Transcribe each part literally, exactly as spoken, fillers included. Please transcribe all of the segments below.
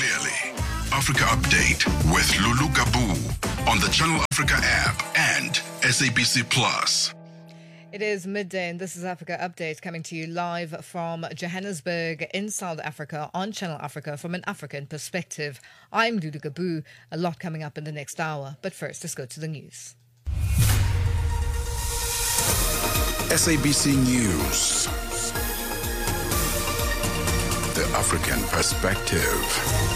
clearly. Africa Update with Lulu Gabu on the Channel Africa app and S A B C Plus. It is midday and this is Africa Update coming to you live from Johannesburg in South Africa on Channel Africa from an African perspective. I'm Lulu Gabu. A lot coming up in the next hour. But first, let's go to the news. S A B C News. The African perspective.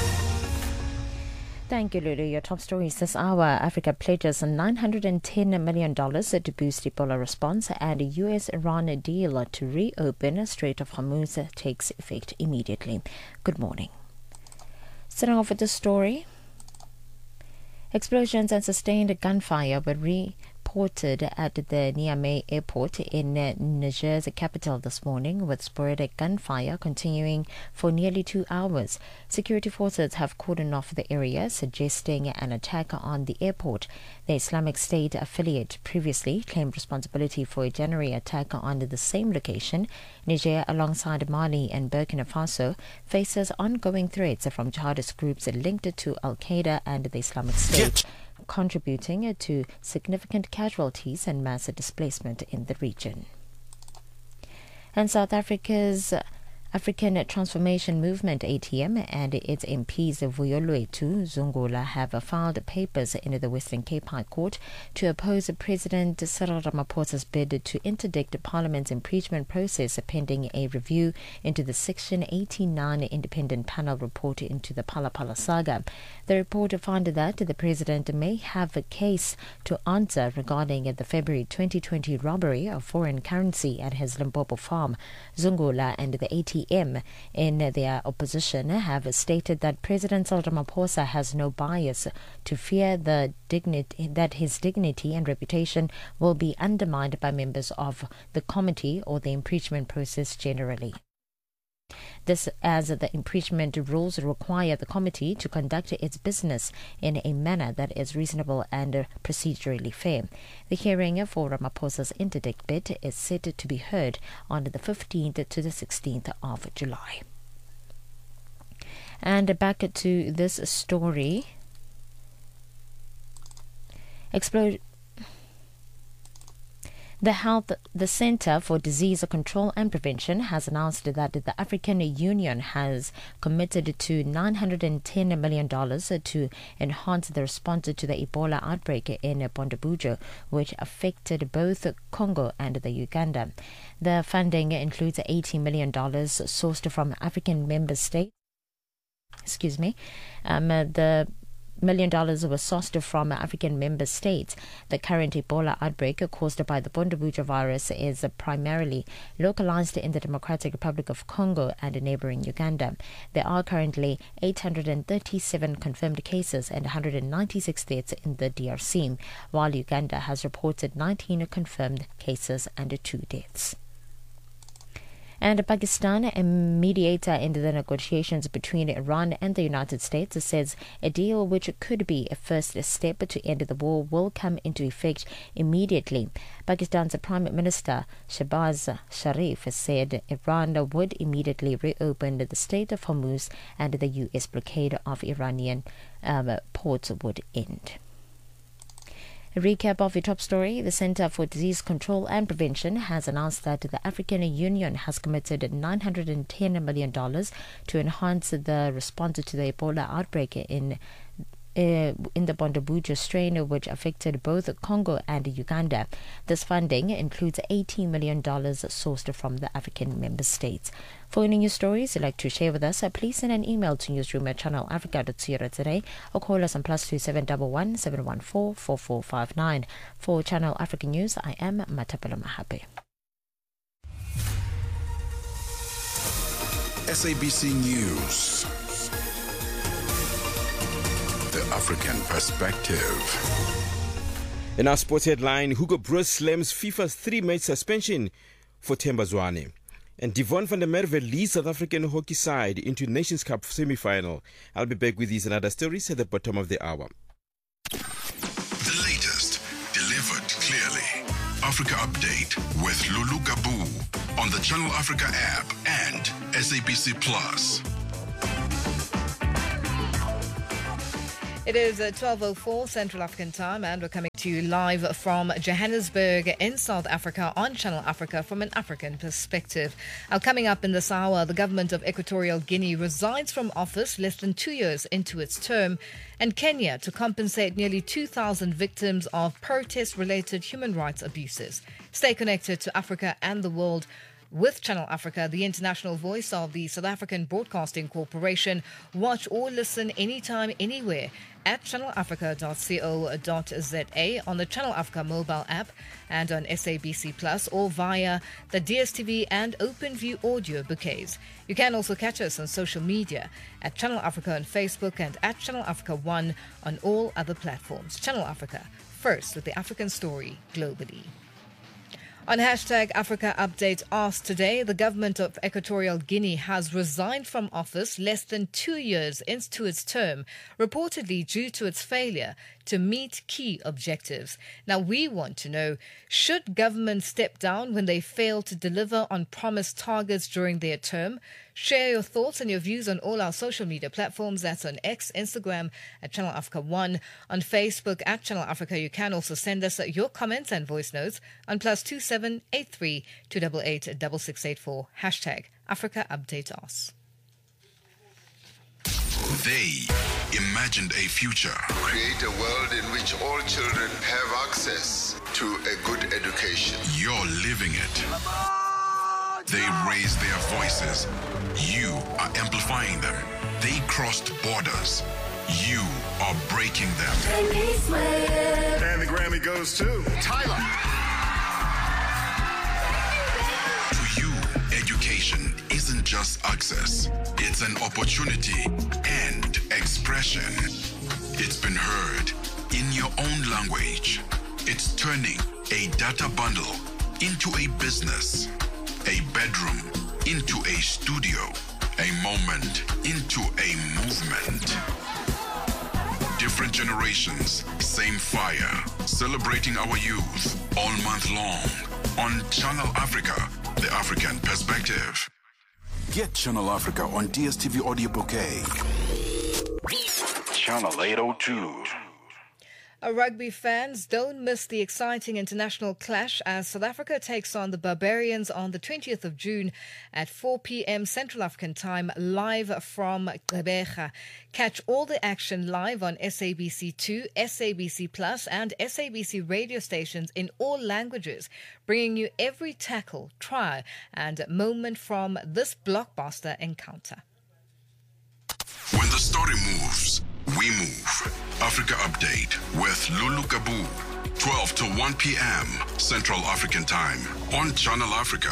Thank you, Lulu. Your top stories this hour. Africa pledges nine hundred ten million dollars to boost Ebola response, and a U S-Iran deal to reopen Strait of Hormuz takes effect immediately. Good morning. Starting off with the story. Explosions and sustained gunfire were reported at the Niamey airport in Niger's capital this morning, with sporadic gunfire continuing for nearly two hours. Security forces have cordoned off the area, suggesting an attack on the airport. The Islamic State affiliate previously claimed responsibility for a January attack on the same location. Niger, alongside Mali and Burkina Faso, faces ongoing threats from jihadist groups linked to Al-Qaeda and the Islamic State, contributing to significant casualties and mass displacement in the region. And South Africa's African Transformation Movement A T M and its M Ps Vuyolwethu Zungula have filed papers in the Western Cape High Court to oppose President Cyril Ramaphosa's bid to interdict Parliament's impeachment process pending a review into the Section eighty-nine independent panel report into the Phala Phala saga. The report found that the President may have a case to answer regarding the February twenty twenty robbery of foreign currency at his Limpopo farm. Zungula and the A T M in their opposition have stated that President Cyril Ramaphosa has no bias to fear the dignity, that his dignity and reputation will be undermined by members of the committee or the impeachment process generally. This as the impeachment rules require the committee to conduct its business in a manner that is reasonable and procedurally fair. The hearing for Ramaphosa's interdict bid is set to be heard on the fifteenth to the sixteenth of July. And back to this story. Explode. The Health, the Centre for Disease Control and Prevention has announced that the African Union has committed to nine hundred ten million dollars to enhance the response to the Ebola outbreak in Bondabujo, which affected both Congo and the Uganda. The funding includes eighty million dollars sourced from African member states. Excuse me. Um, the million dollars was sourced from African member states. The current Ebola outbreak caused by the Bondabujo virus is primarily localized in the Democratic Republic of Congo and neighboring Uganda. There are currently eight hundred thirty-seven confirmed cases and one hundred ninety-six deaths in the D R C, while Uganda has reported nineteen confirmed cases and two deaths. And Pakistan, a mediator in the negotiations between Iran and the United States, says a deal which could be a first step to end the war will come into effect immediately. Pakistan's Prime Minister Shehbaz Sharif said Iran would immediately reopen the Strait of Hormuz and the U S blockade of Iranian um, ports would end. A recap of your top story. The Centre for Disease Control and Prevention has announced that the African Union has committed nine hundred ten million dollars to enhance the response to the Ebola outbreak in Uh, in the Bondabujo strain, which affected both Congo and Uganda. This funding includes eighty million dollars sourced from the African member states. For any news stories you'd like to share with us, please send an email to newsroom at channel africa dot co dot za or call us on plus two seven one one seven one four four four five nine. For Channel Africa News, I am Matapelo Mahape. S A B C News. The African perspective. In our sports headline, Hugo Broos slams FIFA's three-match suspension for Themba Zwane. And Devon van der Merwe leads South African hockey side into Nations Cup semi-final. I'll be back with these and other stories at the bottom of the hour. The latest, delivered clearly. Africa Update with Lulu Gabu on the Channel Africa app and S A B C Plus. It is uh, twelve oh four Central African time, and we're coming to you live from Johannesburg in South Africa on Channel Africa from an African perspective. Now, coming up in this hour, the government of Equatorial Guinea resigns from office less than two years into its term, and Kenya to compensate nearly two thousand victims of protest-related human rights abuses. Stay connected to Africa and the world with Channel Africa, the international voice of the South African Broadcasting Corporation. Watch or listen anytime, anywhere at channel africa dot co dot za, on the Channel Africa mobile app and on S A B C Plus, or via the D S T V and OpenView audio bouquets. You can also catch us on social media at Channel Africa on Facebook and at Channel Africa One on all other platforms. Channel Africa, first with the African story globally. On hashtag Africa Update asked today, the government of Equatorial Guinea has resigned from office less than two years into its term, reportedly due to its failure to meet key objectives. Now, we want to know, should government step down when they fail to deliver on promised targets during their term? Share your thoughts and your views on all our social media platforms. That's on X, Instagram at Channel Africa One, on Facebook at Channel Africa. You can also send us your comments and voice notes on plus two seven eight three two eight eight six six eight four. Hashtag Africa Update Us. They imagined a future. Create a world in which all children have access to a good education. You're living it. They raised their voices. You are amplifying them. They crossed borders. You are breaking them. And the Grammy goes to Tyler. To you, education isn't just access. It's an opportunity and expression. It's been heard in your own language. It's turning a data bundle into a business, a bedroom into a studio, a moment into a movement. Different generations, same fire, celebrating our youth all month long on Channel Africa, the African perspective. Get Channel Africa on D S T V Audio Bouquet. Channel eight oh two. Uh, rugby fans, don't miss the exciting international clash as South Africa takes on the Barbarians on the twentieth of June at four p.m. Central African time, live from Gqeberha. Catch all the action live on S A B C two, S A B C Plus and S A B C radio stations in all languages, bringing you every tackle, try and moment from this blockbuster encounter. When the story moves, we move. Africa Update with Lulu Gabu, twelve to one p.m. Central African Time on Channel Africa.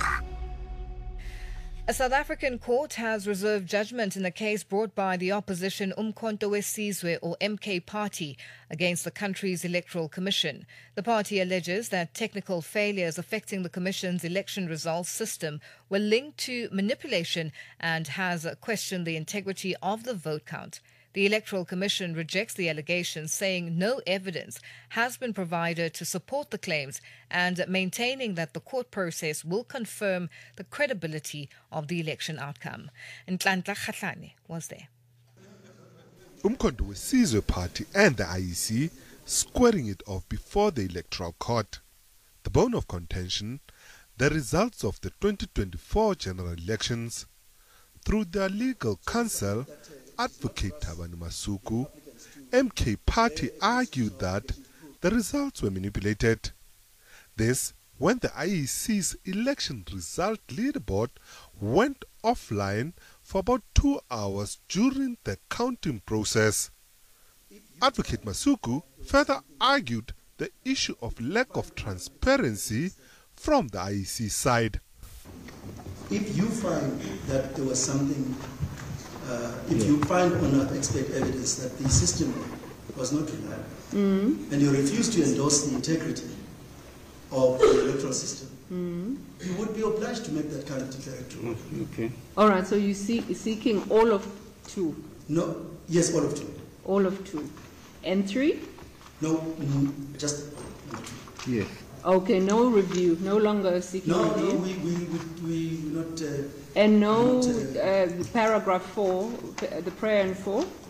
A South African court has reserved judgment in a case brought by the opposition Umkhonto weSizwe, or M K party, against the country's electoral commission. The party alleges that technical failures affecting the commission's election results system were linked to manipulation and has questioned the integrity of the vote count. The Electoral Commission rejects the allegations, saying no evidence has been provided to support the claims and maintaining that the court process will confirm the credibility of the election outcome. Nhlanhla Kgatlana was there. Umkhonto weSizwe party and the I E C squaring it off before the Electoral Court. The bone of contention, the results of the twenty twenty-four general elections. Through their legal counsel, Advocate Thabani Masuku, M K party argued that the results were manipulated. This when the I E C's election result leaderboard went offline for about two hours during the counting process. Advocate Masuku further argued the issue of lack of transparency from the I E C side. If you find that there was something Uh, if you find or not expect evidence that the system was not reliable, mm. and you refuse to endorse the integrity of the electoral system, mm. you would be obliged to make that kind of declaration. Okay. All right, so you see seeking all of two? No, yes, all of two. All of two. And three? No, mm, just two. Yes. Okay, no review, no longer seeking no, review? No, we, we, we, we not... Uh, And no not, uh, uh, paragraph four, the prayer in four?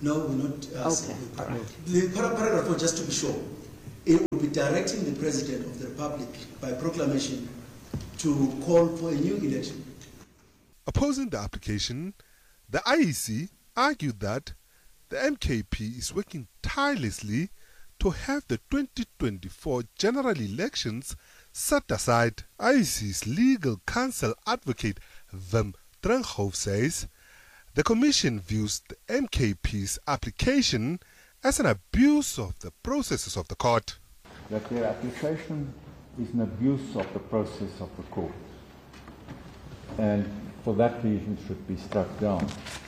No, we're not. Uh, Okay, all right. The para- paragraph four, just to be sure, it will be directing the President of the Republic by proclamation to call for a new election. Opposing the application, the I E C argued that the M K P is working tirelessly to have the twenty twenty-four general elections set aside. I E C's legal counsel advocate Wim Trinkhoff says the Commission views the M K P's application as an abuse of the processes of the court. That their application is an abuse of the process of the court, and for that reason should be struck down.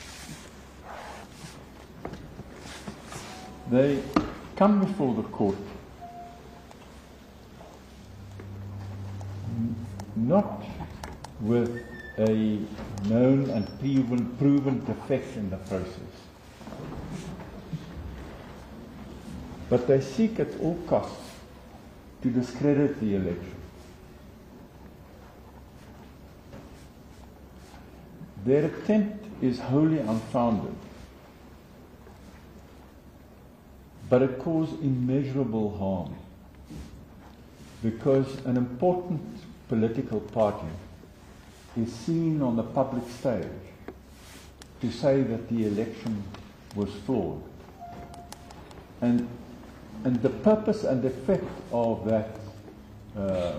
They come before the court not with a known and proven, proven defect in the process, but they seek at all costs to discredit the election. Their attempt is wholly unfounded, but it caused immeasurable harm because an important political party is seen on the public stage to say that the election was flawed. And, and the purpose and effect of that uh,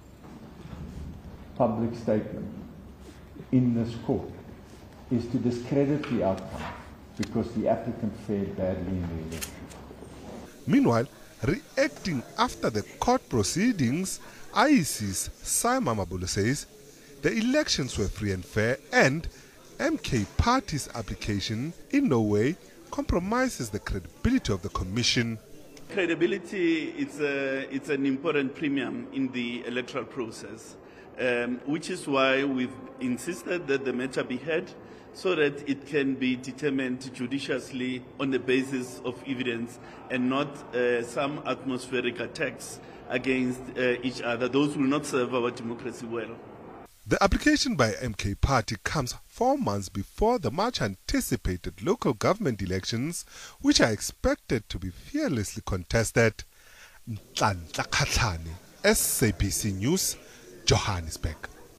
public statement in this court is to discredit the outcome because the applicant fared badly in the election. Meanwhile, reacting after the court proceedings, I E C's Simon Mabulu says the elections were free and fair and M K Party's application in no way compromises the credibility of the Commission. Credibility is a, it's an important premium in the electoral process, um, which is why we've insisted that the matter be heard so that it can be determined judiciously on the basis of evidence and not uh, some atmospheric attacks against uh, each other. Those will not serve our democracy well. The application by M K Party comes four months before the much anticipated local government elections, which are expected to be fearlessly contested. Nhlanhla Khatlhane, S A B C News, Johannesburg.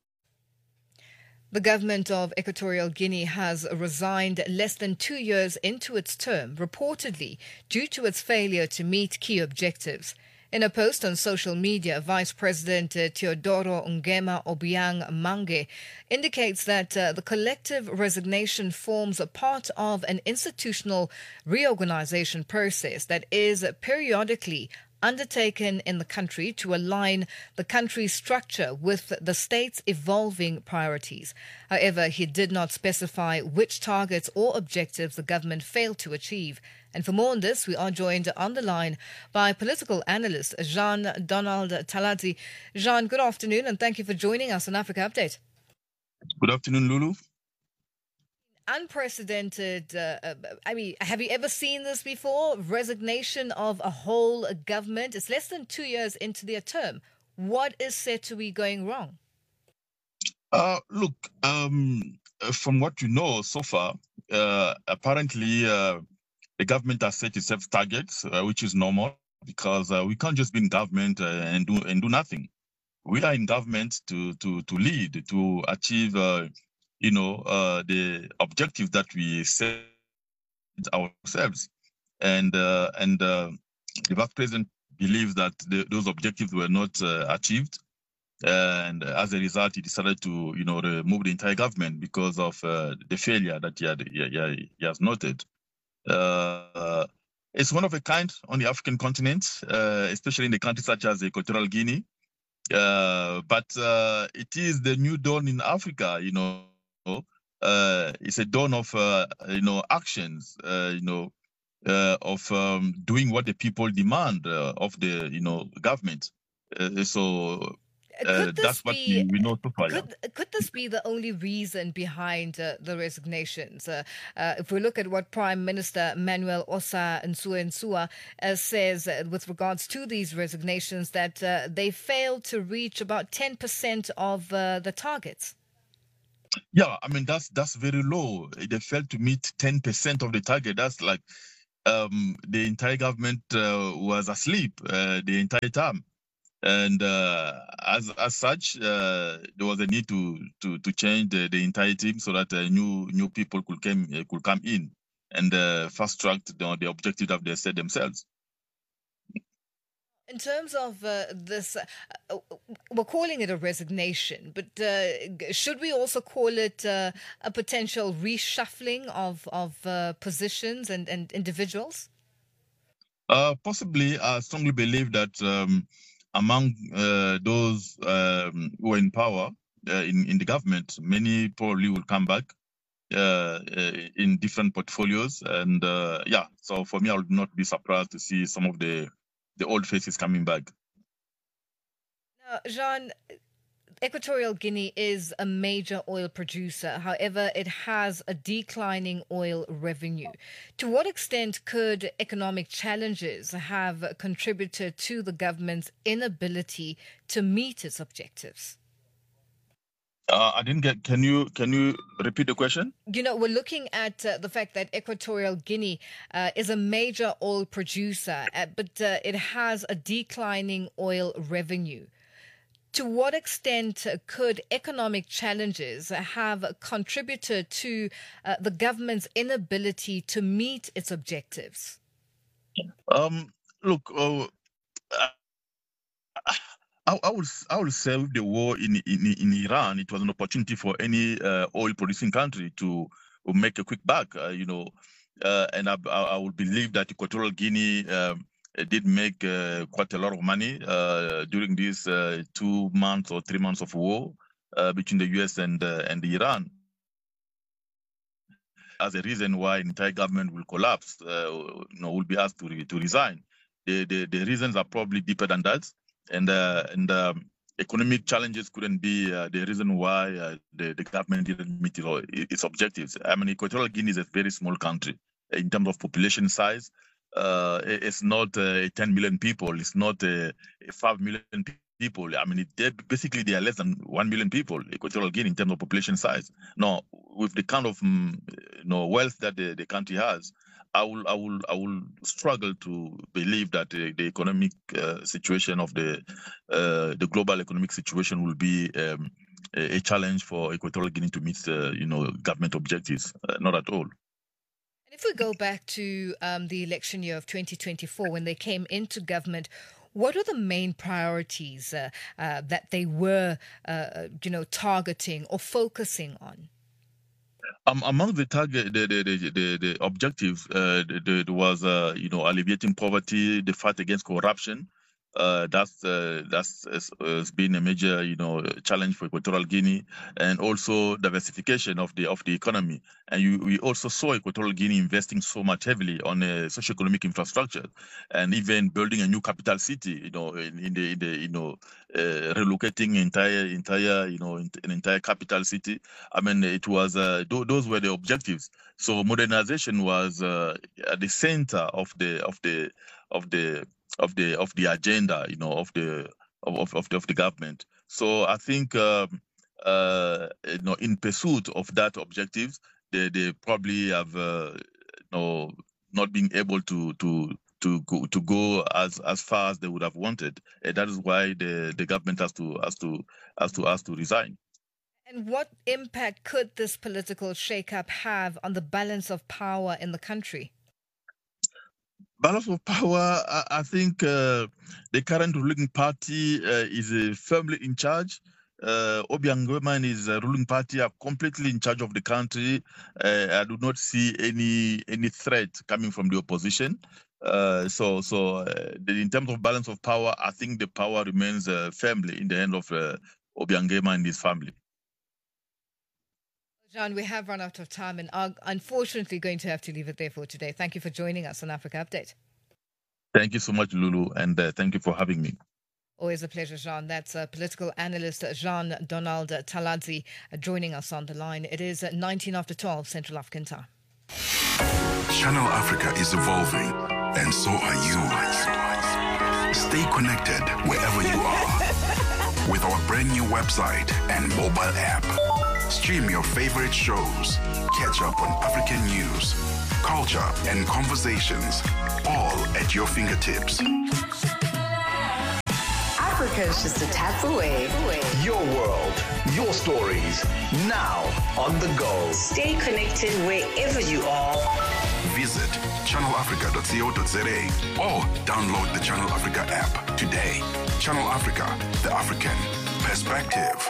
The government of Equatorial Guinea has resigned less than two years into its term, reportedly due to its failure to meet key objectives. In a post on social media, Vice President uh, Teodoro Ngema Obiang Mange indicates that uh, the collective resignation forms a part of an institutional reorganization process that is periodically undertaken in the country to align the country's structure with the state's evolving priorities. However, he did not specify which targets or objectives the government failed to achieve. And for more on this, we are joined on the line by political analyst Jean-Donald Taladzi. Jean, good afternoon and thank you for joining us on Africa Update. Good afternoon, Lulu. Unprecedented, uh, uh, I mean, have you ever seen this before? Resignation of a whole government. It's less than two years into their term. What is said to be going wrong? Uh, look, um, from what you know so far, uh, apparently uh, the government has set itself targets, uh, which is normal because uh, we can't just be in government uh, and do and do nothing. We are in government to to to lead, to achieve, uh, you know, uh, the objective that we set ourselves, and uh, and uh, the Vice President believes that the, those objectives were not uh, achieved, and as a result, he decided to, you know, remove the entire government because of uh, the failure that he had he, he has noted. Uh, it's one of a kind on the African continent, uh, especially in the countries such as Equatorial Guinea. Uh, but uh, it is the new dawn in Africa, you know. Uh, it's a dawn of, uh, you know, actions, uh, you know, uh, of um, doing what the people demand uh, of the, you know, government. Uh, so uh, that's what be, we, we know so far. Could, yeah. could this be the only reason behind uh, the resignations? Uh, uh, if we look at what Prime Minister Manuel Osa Nsuensua uh, says uh, with regards to these resignations, that uh, they failed to reach about ten percent of uh, the targets. Yeah, I mean, that's that's very low. They failed to meet ten percent of the target. That's like um, the entire government uh, was asleep uh, the entire time. And uh, as as such, uh, there was a need to to to change the, the entire team so that uh, new new people could came uh, could come in and uh, fast track the, the objective that they set themselves. In terms of uh, this, uh, we're calling it a resignation, but uh, should we also call it uh, a potential reshuffling of of uh, positions and, and individuals? Uh, possibly, I strongly believe that um, among uh, those um, who are in power uh, in, in the government, many probably will come back uh, in different portfolios. And uh, yeah, so for me, I would not be surprised to see some of the, the old faces coming back. Now, Jean, Equatorial Guinea is a major oil producer. However, it has a declining oil revenue. To what extent could economic challenges have contributed to the government's inability to meet its objectives? Uh, I didn't get. Can you can you repeat the question? You know, we're looking at uh, the fact that Equatorial Guinea uh, is a major oil producer, uh, but uh, it has a declining oil revenue. To what extent could economic challenges have contributed to uh, the government's inability to meet its objectives? Um, look, uh, I, I would I would say with the war in in, in Iran, it was an opportunity for any uh, oil-producing country to make a quick buck. Uh, you know, uh, and I, I would believe that Equatorial Guinea Uh, did make uh, quite a lot of money uh, during these uh, two months or three months of war uh, between the U S and uh, and Iran. As a reason why the entire government will collapse, uh, you know, will be asked to re to resign. The, the the reasons are probably deeper than that, and uh, and um, economic challenges couldn't be uh, the reason why uh, the the government didn't meet its objectives. I mean, Equatorial Guinea is a very small country in terms of population size. Uh, it's not uh, ten million people. It's not uh, five million people. I mean, it, basically they are less than one million people, Equatorial Guinea, in terms of population size. Now, with the kind of um, you know wealth that the, the country has, I will I will I will struggle to believe that the, the economic uh, situation of the uh, the global economic situation will be um, a, a challenge for Equatorial Guinea to meet uh, you know government objectives. Uh, not at all. If we go back to um, the election year of twenty twenty-four, when they came into government, what were the main priorities uh, uh, that they were, uh, you know, targeting or focusing on? Um, among the target, the the the, the, the objectives, uh, the, the, there was, uh, you know, alleviating poverty, the fight against corruption. Uh, that's uh, that's has been a major, you know, challenge for Equatorial Guinea, and also diversification of the of the economy. And you, we also saw Equatorial Guinea investing so much heavily on uh, socio-economic infrastructure, and even building a new capital city. You know, in, in the in the you know, uh, relocating entire entire you know an entire capital city. I mean, it was uh, th those were the objectives. So modernization was uh, at the center of the of the of the of the of the agenda, you know, of the of of the, of the government. So I think, um, uh, you know, in pursuit of that objectives, they they probably have, uh, you know, not been able to to to go to go as as far as they would have wanted. And that is why the the government has to has to has to has to resign. And what impact could this political shakeup have on the balance of power in the country? Balance of power, I, I think uh, the current ruling party uh, is uh, firmly in charge. Uh, Obiang Nguema and his uh, ruling party are completely in charge of the country. Uh, I do not see any any threat coming from the opposition. Uh, so, so uh, in terms of balance of power, I think the power remains uh, firmly in the hand of uh, Obiang Nguema and his family. John, we have run out of time and are unfortunately going to have to leave it there for today. Thank you for joining us on Africa Update. Thank you so much, Lulu, and uh, thank you for having me. Always a pleasure, Jean. That's uh, political analyst Jean Donald Taladzi uh, joining us on the line. It is uh, nineteen after twelve Central African time. Channel Africa is evolving, and so are you. Stay connected wherever you are with our brand new website and mobile app. Stream your favorite shows. Catch up on African news, culture, and conversations, all at your fingertips. Africa is just a tap away. Your world, your stories, now on the go. Stay connected wherever you are. Visit channel africa dot co dot za or download the Channel Africa app today. Channel Africa, the African perspective.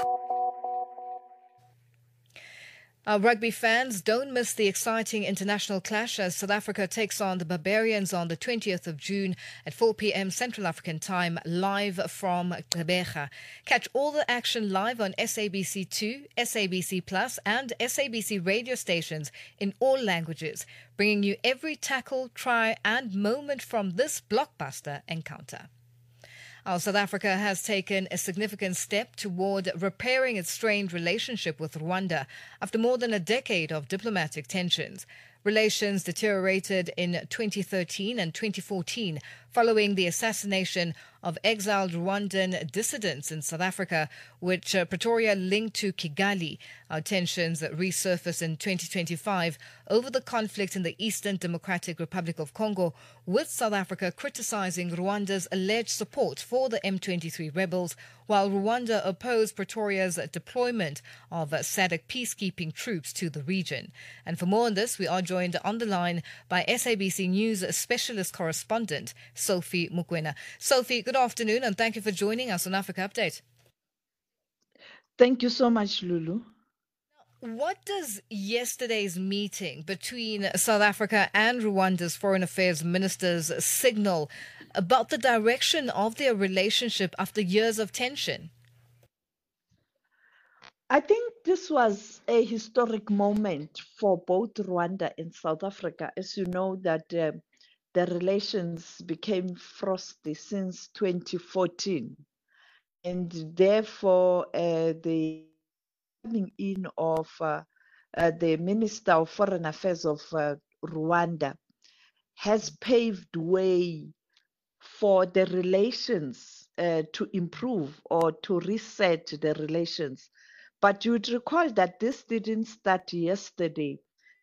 Our rugby fans, don't miss the exciting international clash as South Africa takes on the Barbarians on the twentieth of June at four p.m. Central African Time, live from Gqeberha. Catch all the action live on S A B C two, S A B C Plus and S A B C radio stations in all languages, bringing you every tackle, try and moment from this blockbuster encounter. Our South Africa has taken a significant step toward repairing its strained relationship with Rwanda after more than a decade of diplomatic tensions. Relations deteriorated in twenty thirteen and twenty fourteen following the assassination of exiled Rwandan dissidents in South Africa, which uh, Pretoria linked to Kigali. Our tensions resurfaced in twenty twenty-five over the conflict in the Eastern Democratic Republic of Congo, with South Africa criticizing Rwanda's alleged support for the M twenty-three rebels, while Rwanda opposed Pretoria's deployment of uh, S A D C peacekeeping troops to the region. And for more on this, we are joined on the line by S A B C News specialist correspondent Sophie Mukwena. Sophie, good afternoon and thank you for joining us on Africa Update. Thank you so much, Lulu. What does yesterday's meeting between South Africa and Rwanda's foreign affairs ministers signal about the direction of their relationship after years of tension? I think this was a historic moment for both Rwanda and South Africa. As you know, that uh, the relations became frosty since twenty fourteen. And therefore, uh, the coming in of uh, uh, the Minister of Foreign Affairs of uh, Rwanda has paved way for the relations uh, to improve or to reset the relations. But you would recall that this didn't start yesterday.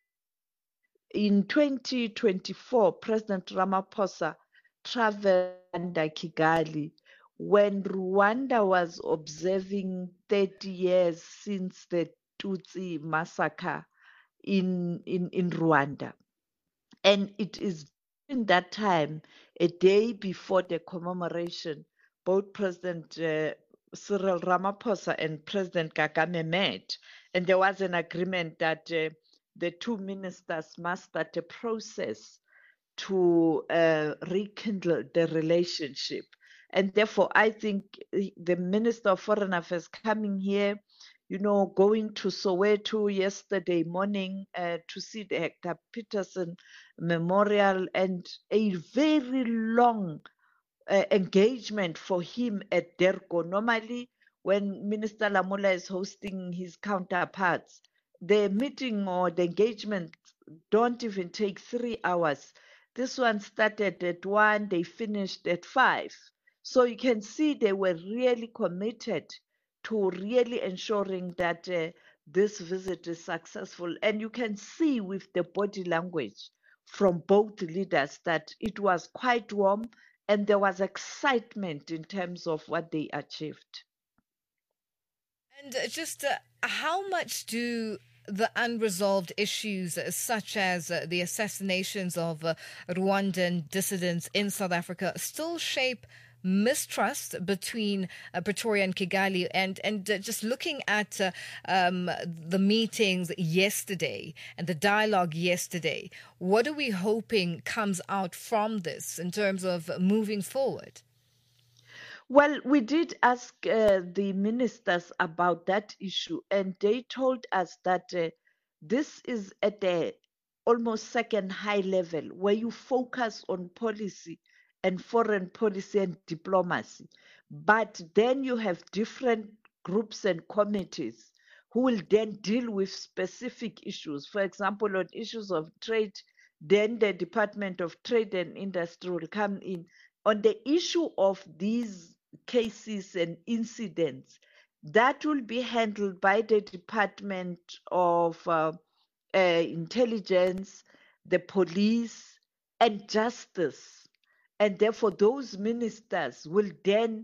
In twenty twenty-four, President Ramaphosa traveled to Kigali when Rwanda was observing thirty years since the Tutsi massacre in, in, in Rwanda. And it is in that time, a day before the commemoration, both President uh, Cyril Ramaphosa and President Kagame met, and there was an agreement that uh, the two ministers must start a process to uh, rekindle the relationship. And therefore, I think the Minister of Foreign Affairs coming here, you know, going to Soweto yesterday morning uh, to see the Hector Peterson Memorial, and a very long uh, engagement for him at DERCO. Normally, when Minister Lamola is hosting his counterparts, the meeting or the engagement don't even take three hours. This one started at one, they finished at five. So you can see they were really committed to really ensuring that uh, this visit is successful. And you can see with the body language from both leaders that it was quite warm and there was excitement in terms of what they achieved. And just uh, how much do the unresolved issues uh, such as uh, the assassinations of uh, Rwandan dissidents in South Africa still shape mistrust between uh, Pretoria and Kigali? And and uh, just looking at uh, um, the meetings yesterday and the dialogue yesterday, what are we hoping comes out from this in terms of moving forward? Well, we did ask uh, the ministers about that issue, and they told us that uh, this is at the almost second high level where you focus on policy and foreign policy and diplomacy. But then you have different groups and committees who will then deal with specific issues. For example, on issues of trade, then the Department of Trade and Industry will come in. On the issue of these cases and incidents, That will be handled by the Department of uh, uh, Intelligence, the police, and justice. And therefore, those ministers will then